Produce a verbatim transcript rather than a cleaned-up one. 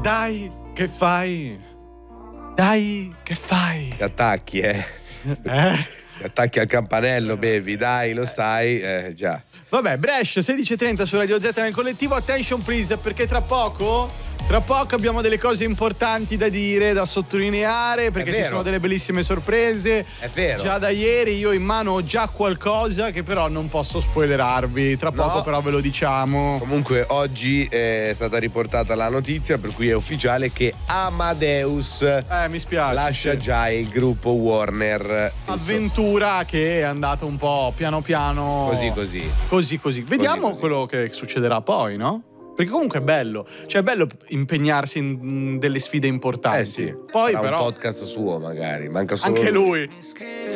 Dai, che fai? Dai, che fai? Ti attacchi, eh? Eh? Ti attacchi al campanello, baby, dai, lo sai, eh, già. Vabbè, Brescia, sedici e trenta su Radio Z nel collettivo. Attention please, perché tra poco... Tra poco abbiamo delle cose importanti da dire, da sottolineare, perché ci sono delle bellissime sorprese. È vero. Già da ieri io in mano ho già qualcosa che però non posso spoilerarvi. Tra poco No. però ve lo diciamo. Comunque oggi è stata riportata la notizia per cui è ufficiale che Amadeus Eh, mi spiace. lascia sì. già il gruppo Warner. Avventura che è andata un po' piano piano. Così così. Così così. Vediamo Così, così. quello che succederà poi, no? Perché comunque è bello. Cioè è bello impegnarsi in delle sfide importanti. Eh sì. Poi Farà però un podcast suo magari. Manca solo anche lui.